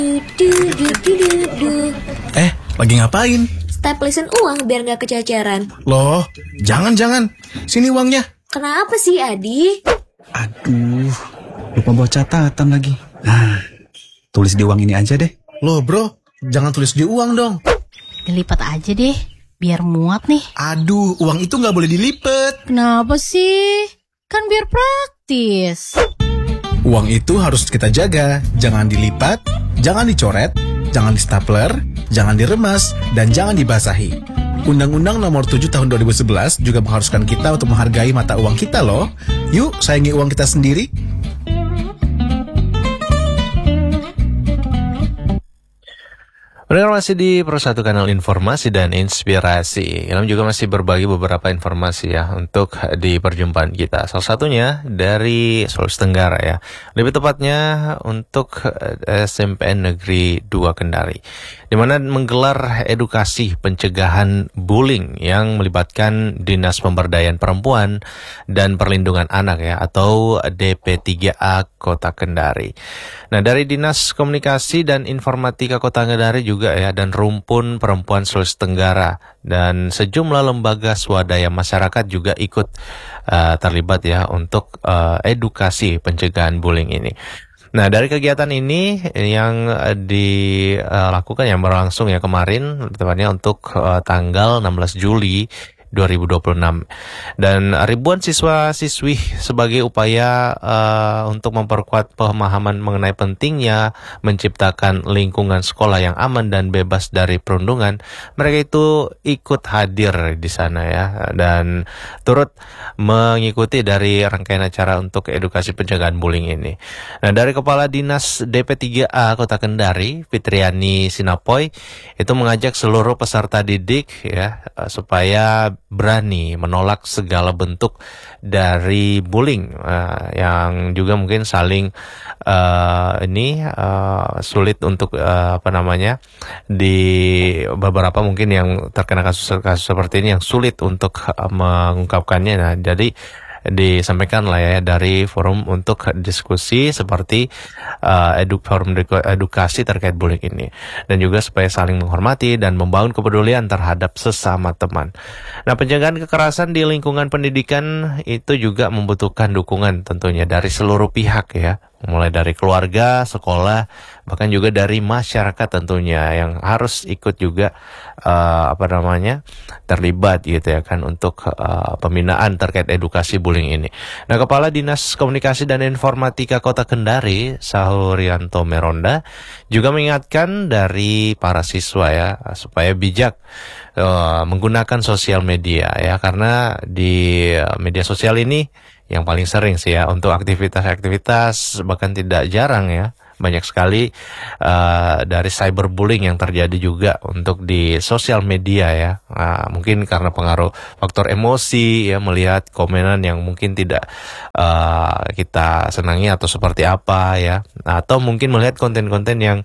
Lagi ngapain? Staplesin uang biar gak kececeran. Loh, jangan. Sini uangnya. Kenapa sih, Adi? Aduh, lupa bawa catatan lagi. Nah, tulis di uang ini aja deh. Loh bro, jangan tulis di uang dong. Dilipat aja deh, biar muat nih. Aduh, uang itu gak boleh dilipet. Kenapa sih? Kan biar praktis. Uang itu harus kita jaga. Jangan dilipat, jangan dicoret, jangan di-stapler, jangan diremas, dan jangan dibasahi. Undang-Undang Nomor 7 Tahun 2011 juga mengharuskan kita untuk menghargai mata uang kita loh. Yuk, sayangi uang kita sendiri. Pendengar masih di Persatu Kanal Informasi dan Inspirasi. Ilham juga masih berbagi beberapa informasi ya untuk di perjumpaan kita. Salah satunya dari Sulawesi Tenggara ya. Lebih tepatnya untuk SMPN Negeri 2 Kendari, di mana menggelar edukasi pencegahan bullying yang melibatkan Dinas Pemberdayaan Perempuan dan Perlindungan Anak ya, atau DP3A Kota Kendari. Nah, dari Dinas Komunikasi dan Informatika Kota Kendari juga ya, dan Rumpun Perempuan Sulawesi Tenggara dan sejumlah lembaga swadaya masyarakat juga ikut terlibat ya untuk edukasi pencegahan bullying ini. Nah, dari kegiatan ini yang dilakukan yang berlangsung ya kemarin, tepatnya untuk tanggal 16 Juli 2026, dan ribuan siswa-siswi sebagai upaya untuk memperkuat pemahaman mengenai pentingnya menciptakan lingkungan sekolah yang aman dan bebas dari perundungan, mereka itu ikut hadir di sana ya, dan turut mengikuti dari rangkaian acara untuk edukasi pencegahan bullying ini. Nah, dari Kepala Dinas DP3A Kota Kendari, Fitriani Sinapoy, itu mengajak seluruh peserta didik ya supaya berani menolak segala bentuk dari bullying yang juga mungkin saling sulit untuk di beberapa mungkin yang terkena kasus-kasus seperti ini yang sulit untuk mengungkapkannya. Nah, jadi disampaikan lah ya dari forum untuk diskusi seperti forum edukasi terkait bullying ini, dan juga supaya saling menghormati dan membangun kepedulian terhadap sesama teman. Nah, pencegahan kekerasan di lingkungan pendidikan itu juga membutuhkan dukungan tentunya dari seluruh pihak ya, mulai dari keluarga, sekolah, bahkan juga dari masyarakat tentunya yang harus ikut juga terlibat gitu ya kan untuk pembinaan terkait edukasi bullying ini. Nah, Kepala Dinas Komunikasi dan Informatika Kota Kendari, Sahurianto Meronda, juga mengingatkan dari para siswa ya supaya bijak menggunakan sosial media ya, karena di media sosial ini yang paling sering sih ya untuk aktivitas-aktivitas, bahkan tidak jarang ya, banyak sekali dari cyberbullying yang terjadi juga untuk di sosial media ya. Mungkin karena pengaruh faktor emosi ya, melihat komenan yang mungkin tidak kita senangi atau seperti apa ya, atau mungkin melihat konten-konten yang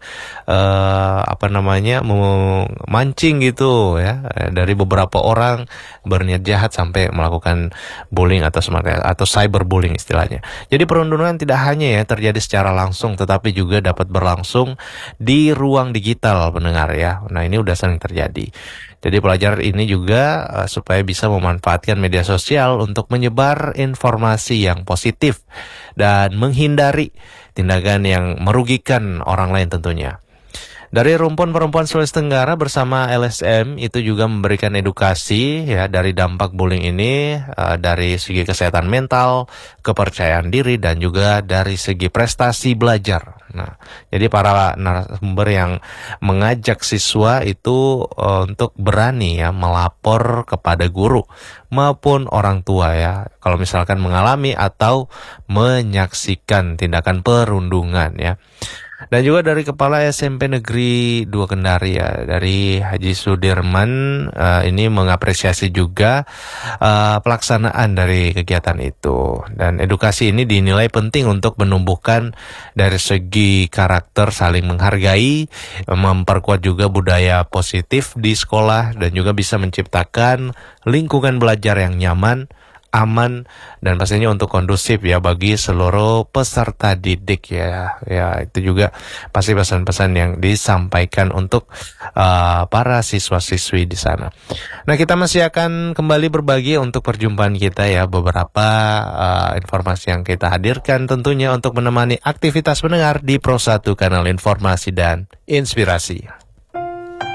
memancing gitu ya, dari beberapa orang berniat jahat sampai melakukan bullying atau cyberbullying istilahnya. Jadi perundungan tidak hanya ya terjadi secara langsung, tetapi juga dapat berlangsung di ruang digital, pendengar ya. Nah, ini udah sering terjadi. Jadi pelajar ini juga supaya bisa memanfaatkan media sosial untuk menyebar informasi yang positif dan menghindari tindakan yang merugikan orang lain tentunya. Dari Rumpun Perempuan Sulawesi Tenggara bersama LSM itu juga memberikan edukasi ya dari dampak bullying ini, dari segi kesehatan mental, kepercayaan diri, dan juga dari segi prestasi belajar. Nah, jadi para narasumber yang mengajak siswa itu untuk berani ya melapor kepada guru maupun orang tua ya kalau misalkan mengalami atau menyaksikan tindakan perundungan ya. Dan juga dari Kepala SMP Negeri 2 Kendari ya, dari Haji Sudirman, ini mengapresiasi juga pelaksanaan dari kegiatan itu. Dan edukasi ini dinilai penting untuk menumbuhkan dari segi karakter saling menghargai, memperkuat juga budaya positif di sekolah, dan juga bisa menciptakan lingkungan belajar yang nyaman, aman dan pastinya untuk kondusif ya bagi seluruh peserta didik ya. Ya, itu juga pasti pesan-pesan yang disampaikan untuk para siswa-siswi di sana. Nah, kita masih akan kembali berbagi untuk perjumpaan kita ya, beberapa informasi yang kita hadirkan tentunya untuk menemani aktivitas mendengar di Pro 1 Kanal Informasi dan Inspirasi.